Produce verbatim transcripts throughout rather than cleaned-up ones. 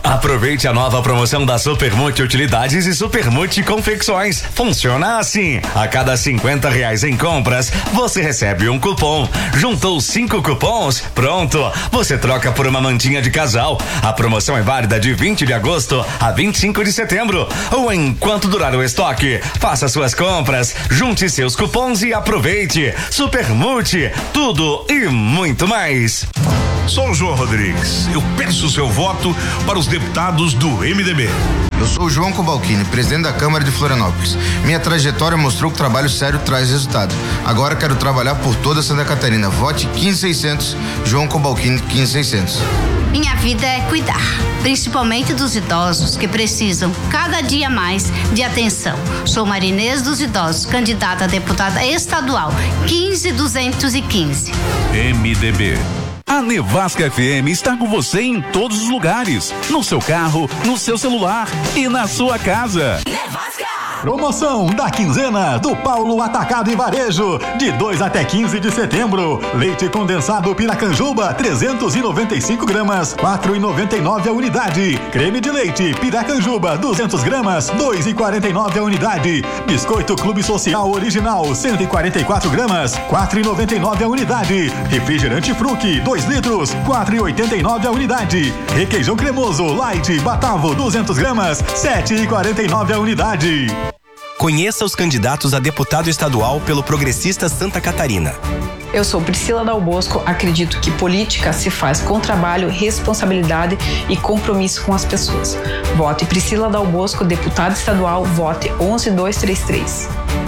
Aproveite a nova promoção da Supermulti Utilidades e Supermulti Confecções. Funciona assim: a cada cinquenta reais em compras, você recebe um cupom. Juntou cinco cupons? Pronto! Você troca por uma mantinha de casal. A promoção é válida de vinte de agosto a vinte e cinco de setembro. Ou enquanto durar o estoque. Faça suas compras, junte seus cupons e aproveite. Supermulti, tudo e muito mais. Sou o João Rodrigues. Eu peço o seu voto para os deputados do M D B. Eu sou o João Cobalcini, presidente da Câmara de Florianópolis. Minha trajetória mostrou que trabalho sério traz resultado. Agora quero trabalhar por toda Santa Catarina. Vote quinze seiscentos, João Cobalcini quinze seiscentos. Minha vida é cuidar, principalmente dos idosos que precisam cada dia mais de atenção. Sou Marinês dos Idosos, candidata a deputada estadual quinze duzentos e quinze. M D B. A Nevasca F M está com você em todos os lugares, no seu carro, no seu celular e na sua casa. Nevasca! Promoção da quinzena do Paulo Atacado e Varejo, de dois até quinze de setembro. Leite condensado Piracanjuba, trezentos e noventa e cinco gramas, quatro e noventa e nove a unidade. Creme de leite Piracanjuba, duzentos gramas, dois e quarenta e nove a unidade. Biscoito Clube Social Original, cento e quarenta e quatro gramas, quatro e noventa e nove a unidade. Refrigerante Fruc, dois litros, quatro e oitenta e nove a unidade. Requeijão cremoso Light Batavo, duzentos gramas, sete e quarenta e nove a unidade. Conheça os candidatos a deputado estadual pelo Progressista Santa Catarina. Eu sou Priscila Dal Bosco, acredito que política se faz com trabalho, responsabilidade e compromisso com as pessoas. Vote Priscila Dal Bosco, deputada estadual, vote onze dois três três.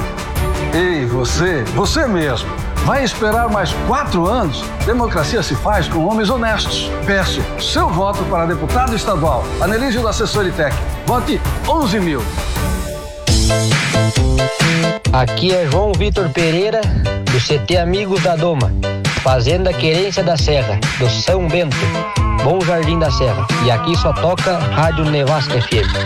Ei, você, você mesmo, vai esperar mais quatro anos? Democracia se faz com homens honestos. Peço seu voto para deputado estadual, Anelísio da Assessoritec. Vote onze mil. Aqui é João Vitor Pereira, do C T Amigos da Doma, Fazenda Querência da Serra, do São Bento, Bom Jardim da Serra. E aqui só toca Rádio Nevasca F M.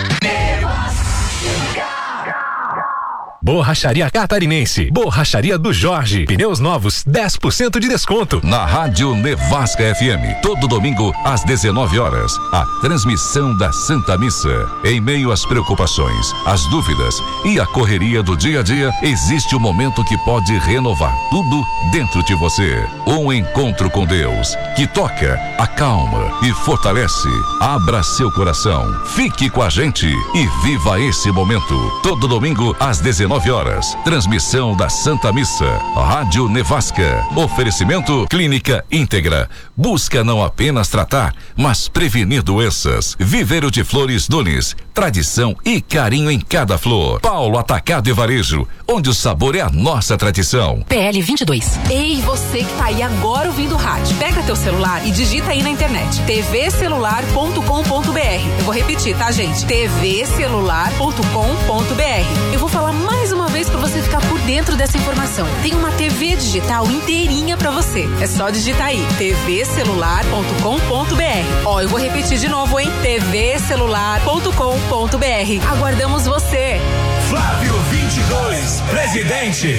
Borracharia Catarinense, Borracharia do Jorge, pneus novos, dez por cento de desconto. Na Rádio Nevasca F M, todo domingo às dezenove horas, a transmissão da Santa Missa. Em meio às preocupações, às dúvidas e à correria do dia a dia, existe um momento que pode renovar tudo dentro de você. Um encontro com Deus, que toca, acalma e fortalece. Abra seu coração, fique com a gente e viva esse momento. Todo domingo às dezenove horas, transmissão da Santa Missa. Rádio Nevasca. Oferecimento Clínica Íntegra. Busca não apenas tratar, mas prevenir doenças. Viveiro de Flores Nunes. Tradição e carinho em cada flor. Paulo Atacado e Varejo, onde o sabor é a nossa tradição. P L vinte e dois. Ei, você que tá aí agora ouvindo o rádio. Pega teu celular e digita aí na internet. t v celular ponto com ponto b r. Eu vou repetir, tá, gente? t v celular ponto com ponto b r. Eu vou falar mais uma vez para você ficar por dentro dessa informação. Tem uma T V digital inteirinha para você. É só digitar aí, t v celular ponto com ponto b r. Ó, eu vou repetir de novo, hein? t v celular ponto com ponto b r. Aguardamos você. Flávio vinte e dois, presidente.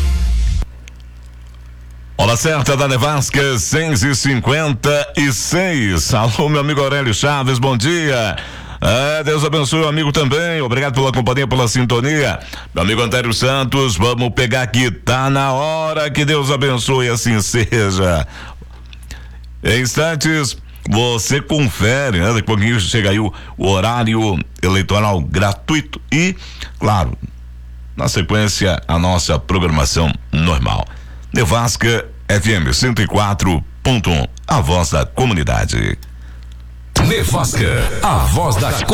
Hora certa da Nevasca, seis e cinquenta e seis. Alô, meu amigo Aurélio Chaves, bom dia. Ah, Deus abençoe o amigo também, obrigado pela companhia, pela sintonia. Meu amigo Antero Santos, vamos pegar aqui, tá na hora, que Deus abençoe, assim seja. Em instantes, você confere, né? Daqui a pouquinho chega aí o, o horário eleitoral gratuito e, claro, na sequência, a nossa programação normal. Nevasca F M cento e quatro ponto um, a voz da comunidade. Nevasca, a voz da